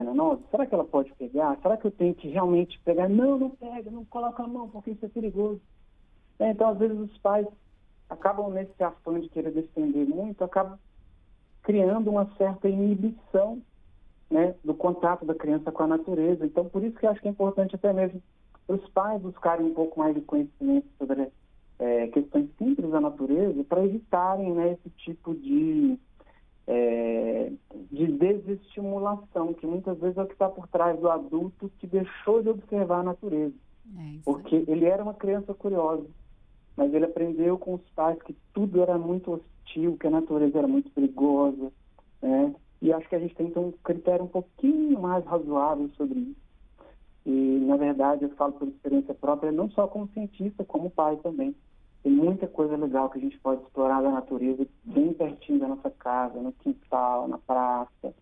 nossa, será que ela pode pegar? Será que eu tenho que realmente pegar? Não, não pega, não coloca a mão, porque isso é perigoso. Então, às vezes, os pais acabam nesse afã de querer defender muito, acabam criando uma certa inibição, né, do contato da criança com a natureza. Então, por isso que eu acho que é importante até mesmo os pais buscarem um pouco mais de conhecimento sobre questões simples da natureza para evitarem, né, esse tipo de desestimulação, que muitas vezes é o que está por trás do adulto que deixou de observar a natureza. Porque ele era uma criança curiosa, mas ele aprendeu com os pais que tudo era muito hostil, que a natureza era muito perigosa, né? E acho que a gente tem que ter um critério um pouquinho mais razoável sobre isso. E, na verdade, eu falo por experiência própria, não só como cientista, como pai também. Tem muita coisa legal que a gente pode explorar da natureza bem pertinho da nossa casa, no quintal, na praça.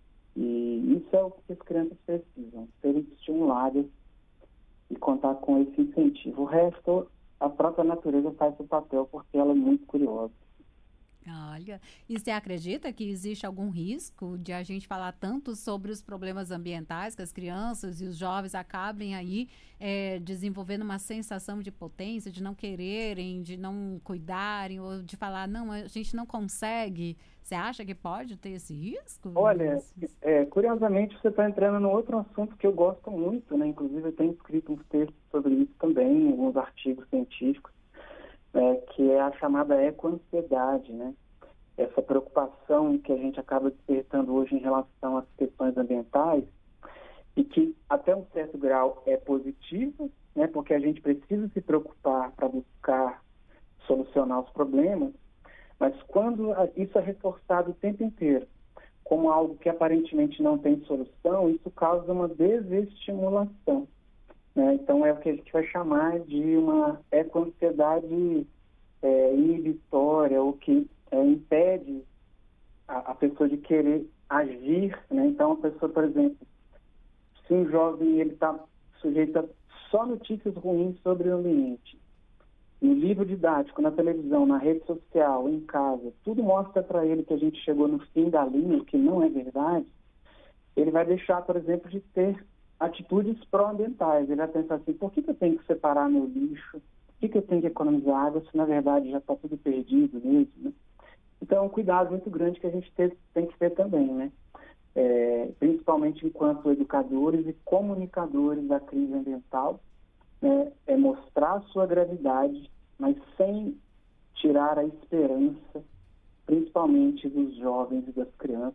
E isso é o que as crianças precisam, serem estimuladas e contar com esse incentivo. O resto, a própria natureza faz o papel porque ela é muito curiosa. Olha, e você acredita que existe algum risco de a gente falar tanto sobre os problemas ambientais, que as crianças e os jovens acabem aí desenvolvendo uma sensação de potência, de não quererem, de não cuidarem, ou de falar, não, a gente não consegue? Você acha que pode ter esse risco, Olha, Vinícius? curiosamente você está entrando num outro assunto que eu gosto muito, né? Inclusive eu tenho escrito uns textos sobre isso também, alguns artigos científicos, que é a chamada ecoansiedade, né? Essa preocupação que a gente acaba despertando hoje em relação às questões ambientais e que até um certo grau é positiva, né? Porque a gente precisa se preocupar para buscar solucionar os problemas, mas quando isso é reforçado o tempo inteiro como algo que aparentemente não tem solução, isso causa uma desestimulação, né? Então é o que a gente vai chamar de uma ecoansiedade inibitória, ou que impede a pessoa de querer agir, né? Então a pessoa, por exemplo, se um jovem ele está sujeito a só notícias ruins sobre o ambiente, no livro didático, na televisão, na rede social, em casa, tudo mostra para ele que a gente chegou no fim da linha, o que não é verdade, ele vai deixar, por exemplo, de ter atitudes pró-ambientais. Ele vai pensar assim, por que eu tenho que separar meu lixo? Por que eu tenho que economizar água se, na verdade, já está tudo perdido mesmo, né? Então, é um cuidado muito grande que a gente tem que ter também, né? Principalmente enquanto educadores e comunicadores da crise ambiental, né? É mostrar a sua gravidade, mas sem tirar a esperança, principalmente dos jovens e das crianças,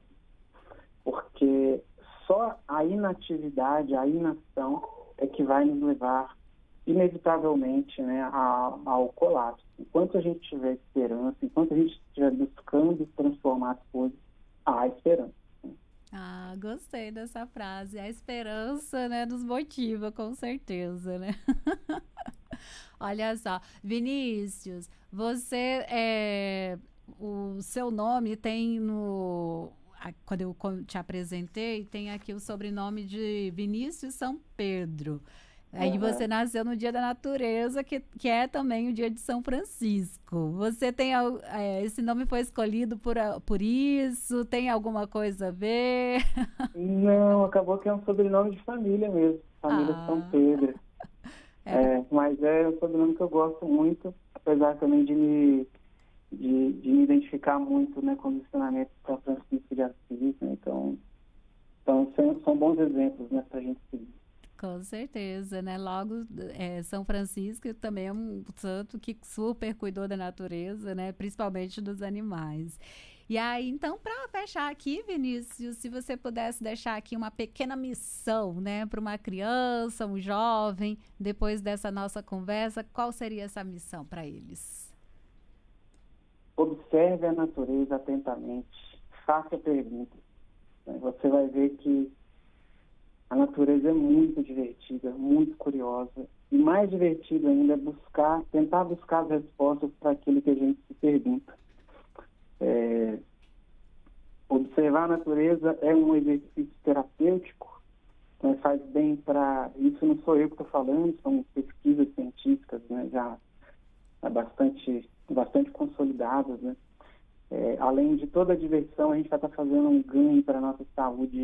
porque só a inatividade, a inação é que vai nos levar inevitavelmente, né, ao colapso. Enquanto a gente tiver esperança, enquanto a gente estiver buscando transformar as coisas, há esperança. Ah, gostei dessa frase. A esperança, né, nos motiva, com certeza, né? Olha só, Vinícius, o seu nome tem quando eu te apresentei, tem aqui o sobrenome de Vinícius São Pedro. Aí você Uhum. nasceu no Dia da Natureza, que é também o Dia de São Francisco. Você tem esse nome foi escolhido por isso? Tem alguma coisa a ver? Não, acabou que é um sobrenome de família mesmo, família São Ah, Pedro. era Mas é um sobrenome que eu gosto muito, apesar também de me identificar muito, né, com os ensinamentos de São Francisco de Assis, né? Então são bons exemplos, né, para a gente seguir. Com certeza, né? Logo, São Francisco também é um santo que super cuidou da natureza, né? Principalmente dos animais. E aí, então, para fechar aqui, Vinícius, se você pudesse deixar aqui uma pequena missão, né, para uma criança, um jovem, depois dessa nossa conversa, qual seria essa missão para eles? Observe a natureza atentamente, faça perguntas, né? Você vai ver que a natureza é muito divertida, muito curiosa. E mais divertido ainda é tentar buscar as respostas para aquilo que a gente se pergunta. É, Observar a natureza é um exercício terapêutico, né? Faz bem para... Isso não sou eu que estou falando, são pesquisas científicas, né? Já bastante consolidadas, né? Além de toda a diversão, a gente vai estar fazendo um ganho para a nossa saúde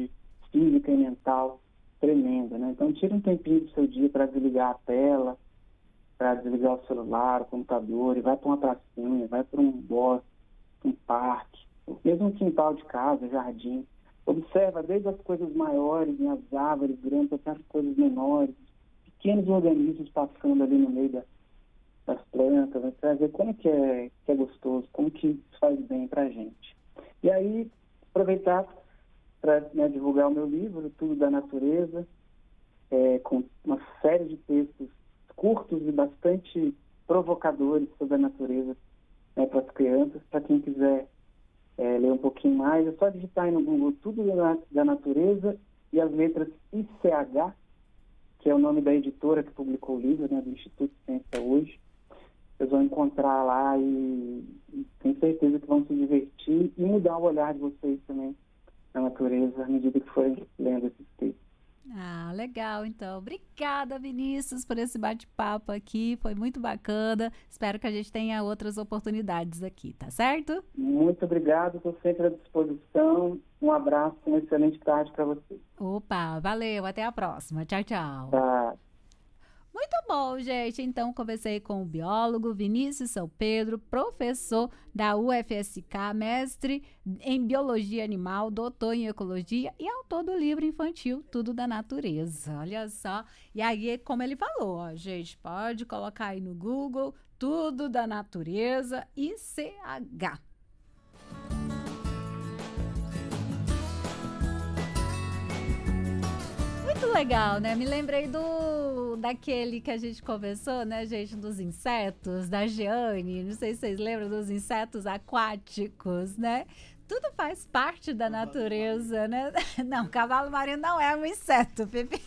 física e mental tremenda, né? Então, tira um tempinho do seu dia para desligar a tela, para desligar o celular, o computador, e vai para uma pracinha, vai para um bosque, um parque, mesmo um quintal de casa, jardim. Observa desde as coisas maiores, né, as árvores grandes, até as coisas menores, pequenos organismos passando ali no meio das plantas, né, para ver como que é gostoso, como que isso faz bem para a gente. E aí, aproveitar para, né, divulgar o meu livro, Tudo da Natureza, com uma série de textos curtos e bastante provocadores sobre a natureza, né, para as crianças. Para quem quiser ler um pouquinho mais, é só digitar aí no Google Tudo da Natureza e as letras ICH, que é o nome da editora que publicou o livro, né, do Instituto Ciência Hoje. Vocês vão encontrar lá e tenho certeza que vão se divertir e mudar o olhar de vocês também na natureza à medida que forem lendo esses textos. Ah, legal, então. Obrigada, Vinícius, por esse bate-papo aqui. Foi muito bacana. Espero que a gente tenha outras oportunidades aqui, tá certo? Muito obrigado, estou sempre à disposição. Um abraço, uma excelente tarde para você. Opa, valeu. Até a próxima. Tchau, tchau. Tá. Muito bom, gente. Então, conversei com o biólogo Vinícius São Pedro, professor da UFSK, mestre em biologia animal, doutor em ecologia e autor do livro infantil Tudo da Natureza. Olha só. E aí, como ele falou, ó, gente, pode colocar aí no Google Tudo da Natureza ICH. Muito legal, né? Me lembrei daquele que a gente conversou, né, gente, dos insetos, da Jeane. Não sei se vocês lembram dos insetos aquáticos, né? Tudo faz parte da natureza, né? Não, cavalo marinho não é um inseto, Pipi.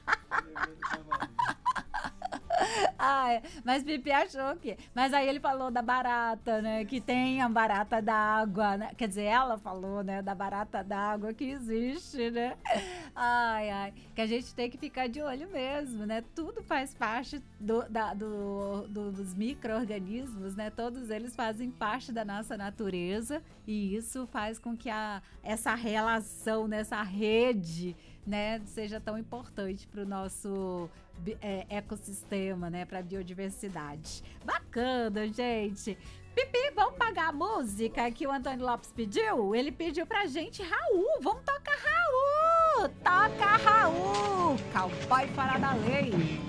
Mas Pipi achou que... Mas aí ele falou da barata, né? Que tem a barata d'água, né? Quer dizer, ela falou, né? Da barata d'água que existe, né? Que a gente tem que ficar de olho mesmo, né? Tudo faz parte dos micro-organismos, né? Todos eles fazem parte da nossa natureza e isso faz com que essa relação, né? Essa rede, né? Seja tão importante para o nosso ecossistema, né, para a biodiversidade. Bacana, gente. Pipi, vamos pagar a música que o Antônio Lopes pediu? Ele pediu pra gente Raul. Vamos tocar Raul! Toca Raul! Cowboy fora da lei!